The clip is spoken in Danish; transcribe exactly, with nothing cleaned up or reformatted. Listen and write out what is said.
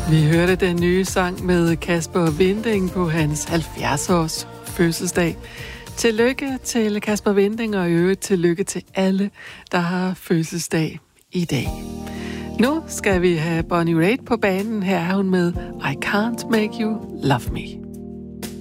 Vi hørte den nye sang med Kasper Winding på hans halvfjerds års fødselsdag. Tillykke til Kasper Winding, og i øvrigt tillykke til alle, der har fødselsdag i dag. Nu skal vi have Bonnie Raitt på banen. Her er hun med I Can't Make You Love Me.